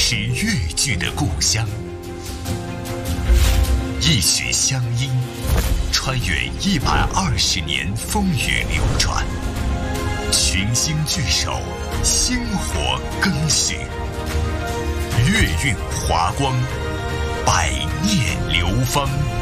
是粤剧的故乡。一曲乡音，穿越120年风雨流转，群星聚首，薪火更续，粤韵华光，百念流芳。